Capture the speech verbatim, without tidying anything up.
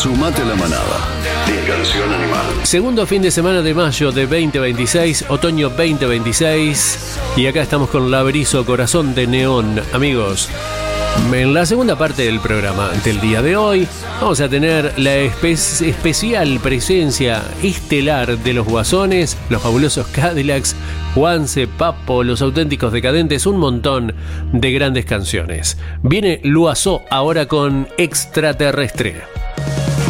Sumate a la manada. Dispersión animal. Segundo fin de semana de mayo de veinte veintiséis, otoño veinte veintiséis. Y acá estamos con Laberizo, Corazón de Neón. Amigos, en la segunda parte del programa del día de hoy vamos a tener la espe- especial presencia estelar de los Guasones, los fabulosos Cadillacs, Juanse, Papo, los Auténticos Decadentes, un montón de grandes canciones. Viene Loiseau ahora con Extraterrestre.